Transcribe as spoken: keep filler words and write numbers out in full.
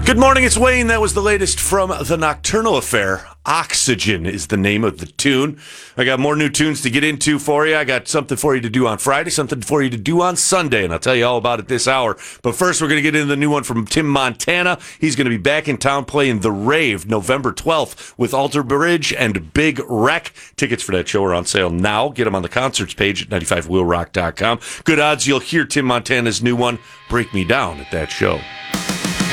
Good morning, it's Wayne. That was the latest from the Nocturnal Affair. Oxygen is the name of the tune. I got more new tunes to get into for you. I got something for you to do on Friday, something for you to do on Sunday, and I'll tell you all about it this hour. But first, we're going to get into the new one from Tim Montana. He's going to be back in town playing The Rave November twelfth with Alter Bridge and Big Wreck. Tickets for that show are on sale now. Get them on the concerts page at ninety-five wheel rock dot com. Good odds you'll hear Tim Montana's new one, Break Me Down, at that show.